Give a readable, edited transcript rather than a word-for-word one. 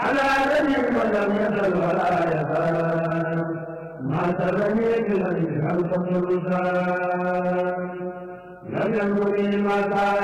على ذنب ولم يزل ولا يزال ما ترني بذنب خلق الرسال لم يكن ما